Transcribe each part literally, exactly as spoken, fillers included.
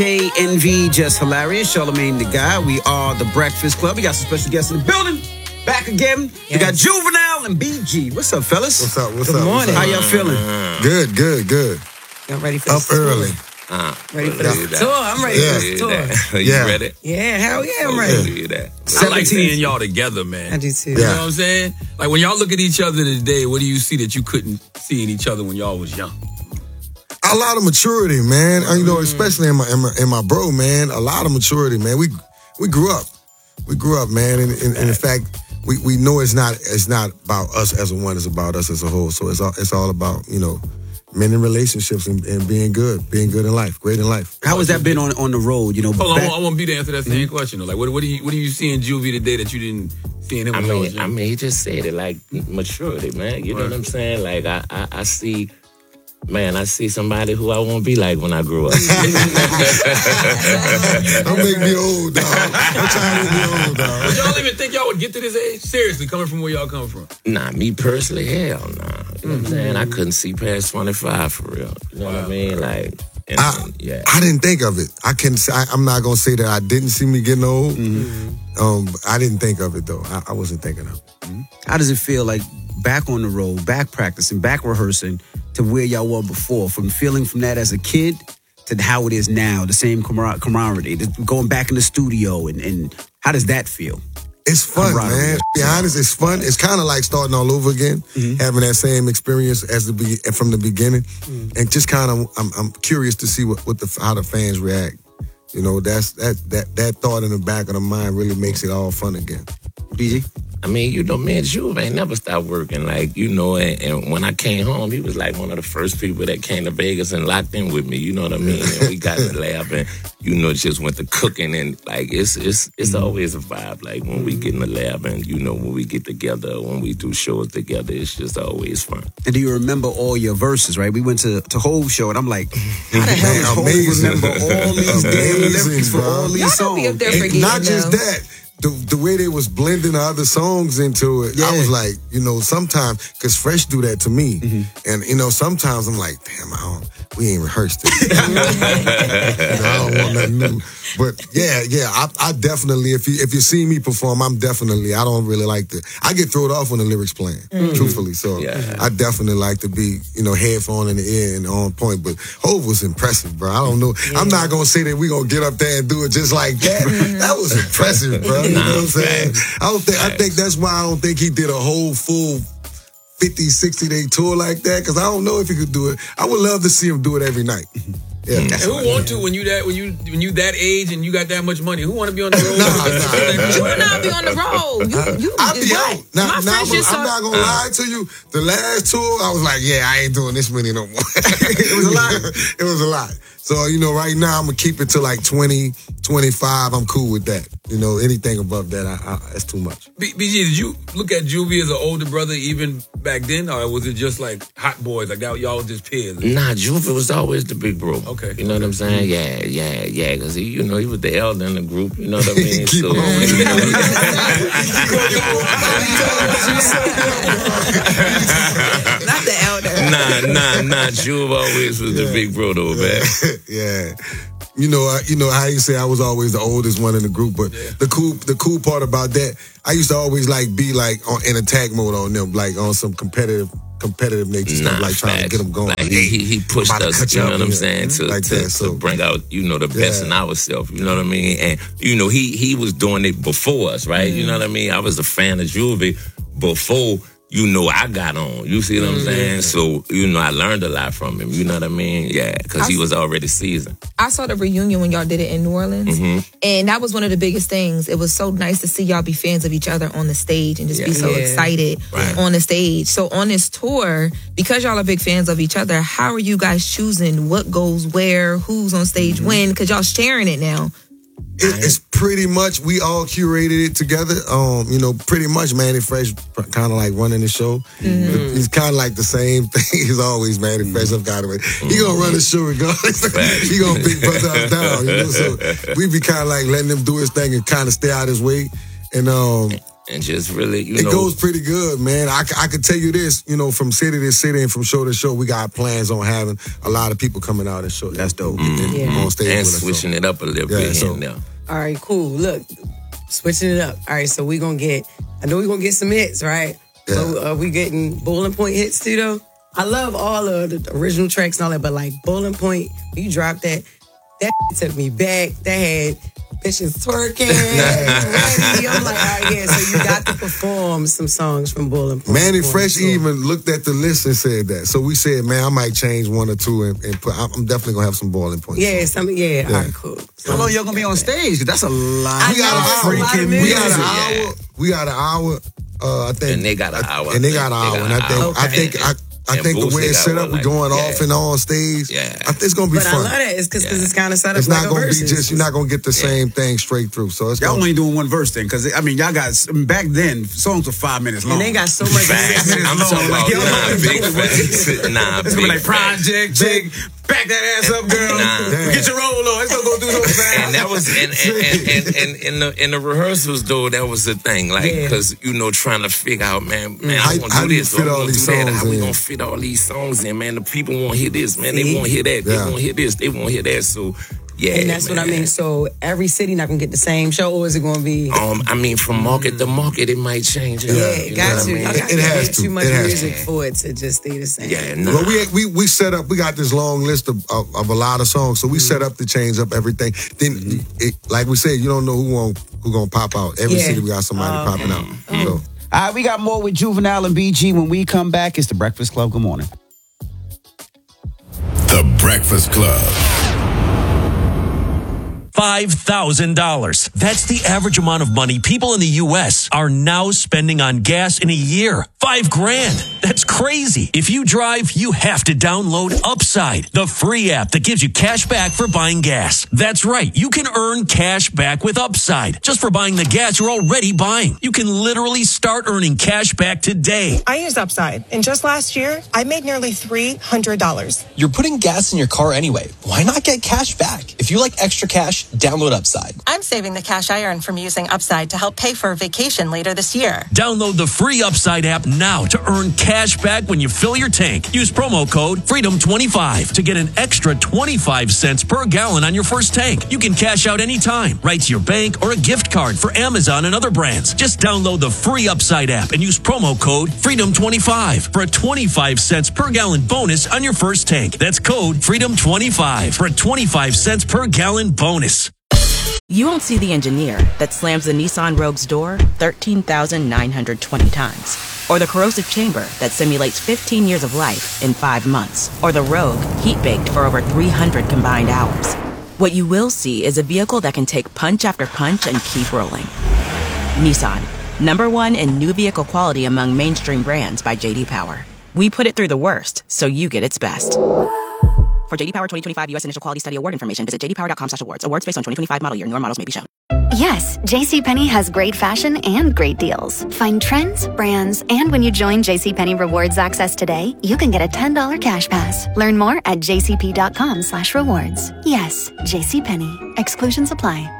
K N V, Just Hilarious, Charlamagne the Guy. We are the Breakfast Club. We got some special guests in the building. Back again. Yes. We got Juvenile and B G. What's up, fellas? What's up? What's good up? morning. What's up? How y'all feeling? Good, good, good. Y'all ready for Up the early. Uh, ready for the tour? I'm ready yeah. for the tour. You yeah. ready? Yeah, hell yeah, I'm ready. Yeah. That. I like seeing y'all together, man. I do too. You yeah. know what I'm saying? Like when y'all look at each other today, what do you see that you couldn't see in each other when y'all was young? A lot of maturity, man. You know, especially in my, in my in my bro, man. A lot of maturity, man. We we grew up, we grew up, man. And, and, and in fact, we, we know it's not it's not about us as a one. It's about us as a whole. So it's all it's all about you know, men in relationships and, and being good, being good in life, great in life. How has that been on, on the road? You know, hold back- on, I want B to answer that same mm-hmm. question. Though. Like, what what do you what do you see in Juvie today that you didn't see in him? I when mean, was young? I mean, he just said it like maturity, man. You know what I'm saying? Like I, I, I see. Man, I see somebody who I won't be like when I grow up. Don't make me old, dog. I'm trying to be old, dog. But y'all even think y'all would get to this age? Seriously, coming from where y'all come from? Nah, me personally, hell nah. You know mm-hmm. what I'm saying? I couldn't see past twenty-five for real. You know wow. what I mean? Like, and, I, and, yeah. I didn't think of it. I can. I, I'm not gonna say that I didn't see me getting old. Mm-hmm. Um, I didn't think of it though. I, I wasn't thinking of it. Mm-hmm. How does it feel like back on the road, back practicing, back rehearsing to where y'all were before? From feeling from that as a kid to how it is now, the same camar- camaraderie, going back in the studio, and, and how does that feel? It's fun, man. To be honest, it's fun. It's kind of like starting all over again, mm-hmm. having that same experience as the be- from the beginning, mm-hmm. and just kind of, I'm, I'm curious to see what, what the how the fans react. You know, that's that that that thought in the back of the mind really makes it all fun again. B G? I mean, you know, me and Juve ain't never stopped working. Like, you know, and, and when I came home, he was like one of the first people that came to Vegas and locked in with me. You know what I mean? And we got in the lab and, you know, just went to cooking. And, like, it's it's it's mm-hmm. always a vibe. Like, when we get in the lab and, you know, when we get together, when we do shows together, it's just always fun. And do you remember all your verses, right? We went to, to Hove show, and I'm like, how the hell does Hove remember all these damn lyrics for all these Y'all songs? Be up there forgetting, not just though. that. The, the way they was blending the other songs into it, yeah. I was like, you know, sometimes, because Fresh do that to me. Mm-hmm. And, you know, sometimes I'm like, damn, I don't, we ain't rehearsed it. You know, I don't want nothing new. But, yeah, yeah, I, I definitely, if you if you see me perform, I'm definitely, I don't really like to, I get thrown off when the lyrics playing, mm-hmm. truthfully. So yeah. I definitely like to be, you know, headphone in the ear and on point. But Hove was impressive, bro. I don't know. Yeah. I'm not going to say that we going to get up there and do it just like that. That was impressive, bro. You know what I'm saying? I don't think. I think that's why I don't think he did a whole full fifty, sixty day tour like that. Because I don't know if he could do it. I would love to see him do it every night. Yeah. And who want to when you that when you when you that age and you got that much money? Who want to be on the road? nah, nah, you would not be on the road. You, you I'll be right. out. Now, My now, friends just I'm saw- not gonna lie to you. The last tour, I was like, yeah, I ain't doing this many no more. It was a lot. It was a lot. So, you know, right now I'm gonna keep it to like twenty, twenty-five. I'm cool with that. You know, anything above that, I, I, that's too much. B- BG, did you look at Juvie as an older brother even back then, or was it just like hot boys, like that? Y'all was just peers? Nah, Juve was always the big bro. Okay, you know what I'm saying? Yeah, yeah, yeah. Because he, you know, he was the elder in the group. You know what I mean? Keep so, on. you know, Not the elder. Nah, nah, nah. Juve always was yeah. the big bro, though, man. Yeah. You know, I, you know how you say I was always the oldest one in the group, but yeah. the cool, the cool part about that, I used to always like be like on, in attack mode on them, like on some competitive, competitive nature nah, stuff, like trying facts. to get them going. Like he, he, he pushed us, you know what I'm saying, to, like to, that, so. to bring out, you know, the best yeah. in ourselves. You know what I mean? And you know, he he was doing it before us, right? Mm. You know what I mean? I was a fan of Juvie before. You know, I got on. You see what I'm saying? So, you know, I learned a lot from him. You know what I mean? Yeah, because he was already seasoned. I saw the reunion when y'all did it in New Orleans. Mm-hmm. And that was one of the biggest things. It was so nice to see y'all be fans of each other on the stage and just yeah. be so yeah. excited right. on the stage. So on this tour, because y'all are big fans of each other, how are you guys choosing what goes where, who's on stage mm-hmm. when? Because y'all sharing it now. It, it's pretty much, we all curated it together. Um, you know, pretty much Manny Fresh kind of like running the show. Mm-hmm. He's kind of like the same thing as always, Manny mm-hmm. Fresh. I've got it. He gonna run the show regardless. He gonna big brother us down. You know, so we be kind of like letting him do his thing and kind of stay out his way. And um, and just really, you it know. It goes pretty good, man. I, I could tell you this, you know, from city to city and from show to show, we got plans on having a lot of people coming out and show. That's dope. Mm-hmm. Yeah. On stage and with us, switching so. it up a little Yeah, bit so. here and there. All right, cool. Look, switching it up. All right, so we gonna get. I know we gonna get some hits, right? Yeah. So are we getting Bowling Point hits too, though? I love all of the original tracks and all that, but like Bowling Point, you dropped that. That took me back. That had bitches twerking. ready. I'm like, all right, yeah. So you got to perform some songs from Bowling Point. Manny Fresh even looked at the list and said that. So we said, man, I might change one or two and, and put. I'm definitely gonna have some Bowling Points. Yeah, some. Yeah, all right, cool. How long y'all gonna be on stage? 'Cause that's a lot. I We got know, an a lot hour. of We got an music. hour. We got an hour. Uh, I think. And they got an I- hour. And they got an They hour. got And I an think. hour. I think. I, I And think the Boosie way it's got set up, one, we're like, going yeah. off and on stage. Yeah. I think it's gonna be But I fun. love that. It's because Yeah. it's kind of set up It's like not a gonna be versus. just. You're not gonna get the same thing straight through. So it's Y'all gonna, only doing one verse then, because I mean, y'all got back then songs were five minutes long. And they got so much. Facts. minutes I'm long. talking Like, about y'all nah, don't big know what- facts. Nah, It's gonna be big like Project Chick, back that ass up, girl. Nah. Get your roll on. It's gonna go through so fast. And that was and and, and, and, and in the in the rehearsals though, that was the thing. Like, Yeah. because you know, trying to figure out, man, man, How- I want how to do do you this, fit or I all want to these do that. songs How we in? gonna fit all these songs in, man? The people want to hear this, man. They See? want to hear that. They Yeah. want to hear this. They want to hear that. So, yeah, And that's what I man. mean. So every city not gonna get the same show, or is it gonna be? Um, I mean, from market to market, it might change. Yeah, Yeah, you know got what I you. mean? Y'all got It to has get to. too much It has music to. for it to just stay the same. Yeah, nah. Well, we, we we set up. We got this long list of, of, of a lot of songs, so we Mm-hmm. set up to change up everything. Then, it, like we said, you don't know who won't, who gonna pop out. Every Yeah. city we got somebody Oh, popping out. So. All right, we got more with Juvenile and B G. When we come back, it's the Breakfast Club. Good morning. The Breakfast Club. five thousand dollars. That's the average amount of money people in the U S are now spending on gas in a year. Five grand. That's crazy. If you drive, you have to download Upside, the free app that gives you cash back for buying gas. That's right. You can earn cash back with Upside just for buying the gas you're already buying. You can literally start earning cash back today. I use Upside, and just last year, I made nearly three hundred dollars. You're putting gas in your car anyway. Why not get cash back? If you like extra cash, download Upside. I'm saving the cash I earn from using Upside to help pay for a vacation later this year. Download the free Upside app now to earn cash back when you fill your tank. Use promo code freedom twenty-five to get an extra twenty-five cents per gallon on your first tank. You can cash out anytime, right to your bank or a gift card for Amazon and other brands. Just download the free Upside app and use promo code freedom twenty-five for a twenty-five cents per gallon bonus on your first tank. That's code freedom twenty-five for a twenty-five cents per gallon bonus. You won't see the engineer that slams the Nissan Rogue's door thirteen thousand nine hundred twenty times. Or the corrosive chamber that simulates fifteen years of life in five months. Or the Rogue heat-baked for over three hundred combined hours. What you will see is a vehicle that can take punch after punch and keep rolling. Nissan, number one in new vehicle quality among mainstream brands by J D Power. We put it through the worst, so you get its best. For J D Power twenty twenty-five U S Initial Quality Study Award information, visit j d power dot com slash awards. Awards based on twenty twenty-five model year. Newer models may be shown. Yes, JCPenney has great fashion and great deals. Find trends, brands, and when you join JCPenney Rewards Access today, you can get a ten dollars cash pass. Learn more at j c p dot com slash rewards. Yes, JCPenney. Exclusions apply.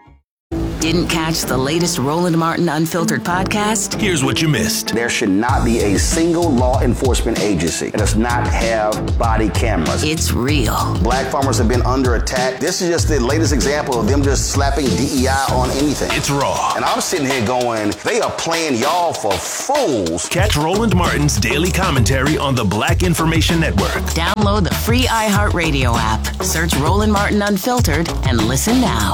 Didn't catch the latest Roland Martin Unfiltered podcast? Here's what you missed. There should not be a single law enforcement agency that does not have body cameras. It's real. Black farmers have been under attack. This is just the latest example of them just slapping D E I on anything. It's raw. And I'm sitting here going, they are playing y'all for fools. Catch Roland Martin's daily commentary on the Black Information Network. Download the free iHeartRadio app. Search Roland Martin Unfiltered and listen now.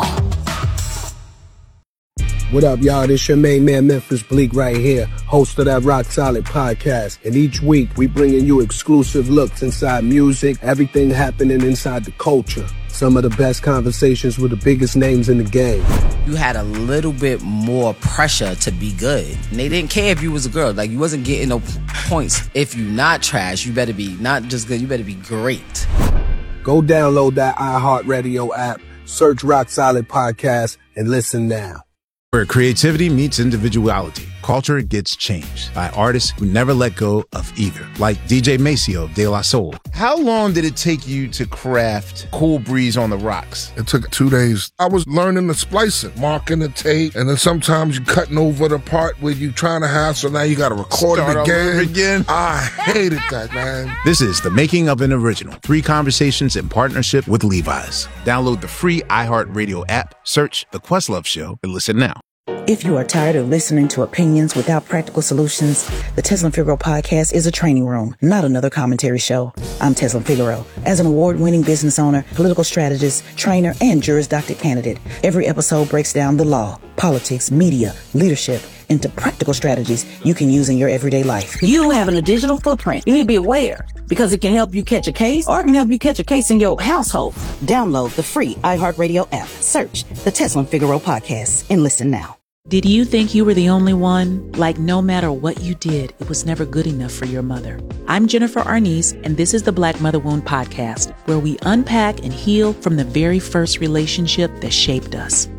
What up, y'all? This your main man, Memphis Bleak, right here, host of that Rock Solid podcast. And each week, we bringing you exclusive looks inside music, everything happening inside the culture. Some of the best conversations with the biggest names in the game. You had a little bit more pressure to be good. And they didn't care if you was a girl. Like, you wasn't getting no points. If you not trash, you better be not just good, you better be great. Go download that iHeartRadio app, search Rock Solid podcast, and listen now. Where creativity meets individuality, culture gets changed by artists who never let go of either, like D J Maceo of De La Soul. How long did it take you to craft Cool Breeze on the Rocks? It took two days. I was learning the splicing, marking the tape, and then sometimes you cutting over the part where you trying to have, so now you got to record Start it all over again. again. I hated that, man. This is The Making of an Original. Three conversations in partnership with Levi's. Download the free iHeartRadio app, search The Questlove Show, and listen now. If you are tired of listening to opinions without practical solutions, the Teslin Figaro podcast is a training room, not another commentary show. I'm Teslin Figaro. As an award-winning business owner, political strategist, trainer, and Juris Doctor candidate, every episode breaks down the law, politics, media, leadership, into practical strategies you can use in your everyday life. You having a digital footprint. You need to be aware because it can help you catch a case or it can help you catch a case in your household. Download the free iHeartRadio app. Search the Teslin Figaro podcast and listen now. Did you think you were the only one? Like no matter what you did, it was never good enough for your mother. I'm Jennifer Arnice, and this is the Black Mother Wound Podcast, where we unpack and heal from the very first relationship that shaped us.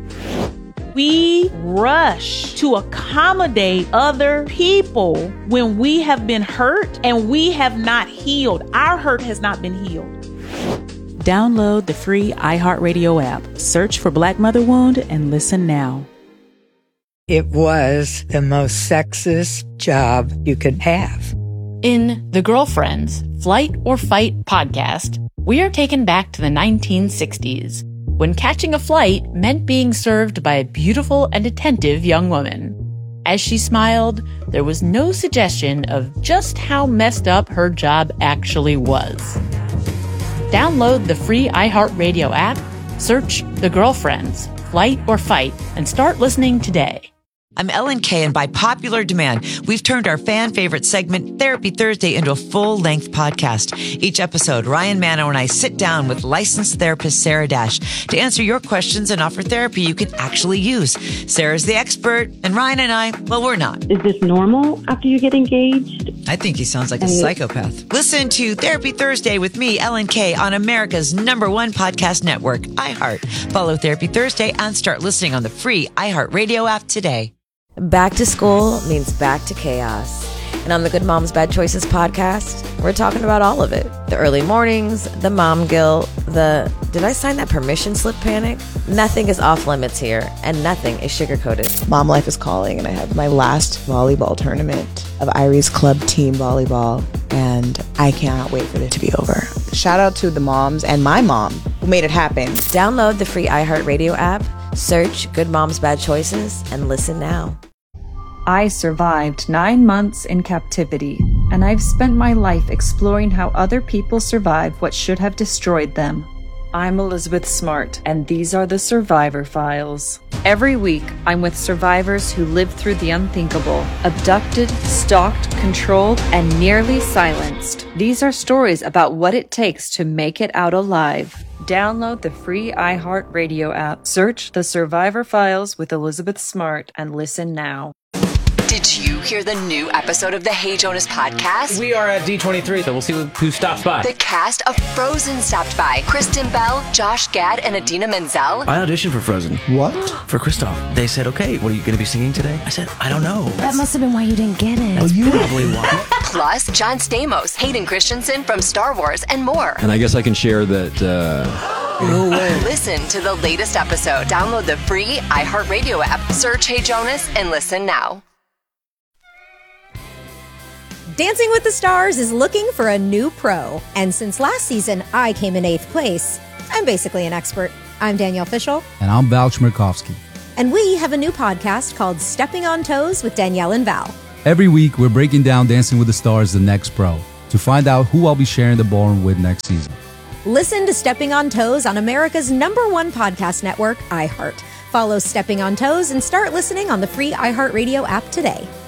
We rush to accommodate other people when we have been hurt and we have not healed. Our hurt has not been healed. Download the free iHeartRadio app. Search for Black Mother Wound and listen now. It was the most sexist job you could have. In The Girlfriends, Flight or Fight podcast, we are taken back to the nineteen sixties, when catching a flight meant being served by a beautiful and attentive young woman. As she smiled, there was no suggestion of just how messed up her job actually was. Download the free iHeartRadio app, search The Girlfriends, Flight or Fight, and start listening today. I'm Ellen Kay, and by popular demand, we've turned our fan favorite segment, Therapy Thursday, into a full-length podcast. Each episode, Ryan Mano and I sit down with licensed therapist Sarah Dash to answer your questions and offer therapy you can actually use. Sarah's the expert, and Ryan and I, well, we're not. Is this normal after you get engaged? I think he sounds like a psychopath. Listen to Therapy Thursday with me, Ellen Kay, on America's number one podcast network, iHeart. Follow Therapy Thursday and start listening on the free iHeartRadio app today. Back to school means back to chaos. And on the Good Moms Bad Choices podcast, we're talking about all of it. The early mornings, the mom guilt, the did I sign that permission slip panic? Nothing is off limits here, and nothing is sugar-coated. Mom life is calling, and I have my last volleyball tournament of Irie's Club Team Volleyball, and I cannot wait for it to be over. Shout out to the moms and my mom who made it happen. Download the free iHeartRadio app, search Good Moms Bad Choices, and listen now. I survived nine months in captivity, and I've spent my life exploring how other people survive what should have destroyed them. I'm Elizabeth Smart, and these are the Survivor Files. Every week, I'm with survivors who lived through the unthinkable, abducted, stalked, controlled, and nearly silenced. These are stories about what it takes to make it out alive. Download the free iHeartRadio app, search The Survivor Files with Elizabeth Smart, and listen now. Did you hear the new episode of the Hey Jonas podcast? We are at D twenty-three, so we'll see who stops by. The cast of Frozen stopped by. Kristen Bell, Josh Gad, and Idina Menzel. I auditioned for Frozen. What? For Kristoff. They said, okay, what are you going to be singing today? I said, I don't know. That must have been why you didn't get it. That's you probably why. Plus, John Stamos, Hayden Christensen from Star Wars, and more. And I guess I can share that... Uh... No way. Listen to the latest episode. Download the free iHeartRadio app. Search Hey Jonas and listen now. Dancing with the Stars is looking for a new pro. And since last season, I came in eighth place. I'm basically an expert. I'm Danielle Fishel. And I'm Val Chmerkovskiy. And we have a new podcast called Stepping on Toes with Danielle and Val. Every week, we're breaking down Dancing with the Stars, the next pro, to find out who I'll be sharing the ballroom with next season. Listen to Stepping on Toes on America's number one podcast network, iHeart. Follow Stepping on Toes and start listening on the free iHeartRadio app today.